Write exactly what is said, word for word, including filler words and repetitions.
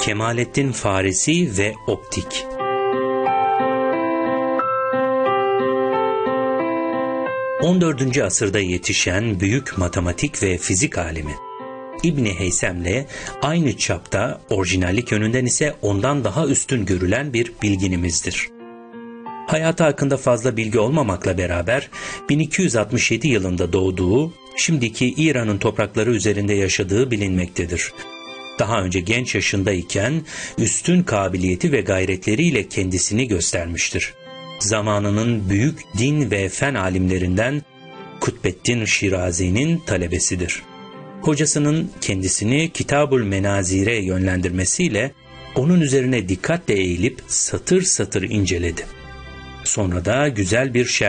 Kemalettin Farisi ve Optik. on dördüncü asırda yetişen büyük matematik ve fizik alimi İbn Heysem'le aynı çapta, orijinallik yönünden ise ondan daha üstün görülen bir bilginimizdir. Hayatı hakkında fazla bilgi olmamakla beraber bin iki yüz altmış yedi yılında doğduğu, şimdiki İran'ın toprakları üzerinde yaşadığı bilinmektedir. Daha önce genç yaşındayken üstün kabiliyeti ve gayretleriyle kendisini göstermiştir. Zamanının büyük din ve fen alimlerinden Kutbeddin Şirazi'nin talebesidir. Hocasının kendisini Kitabul Menazir'e yönlendirmesiyle onun üzerine dikkatle eğilip satır satır inceledi. Sonra da güzel bir şerh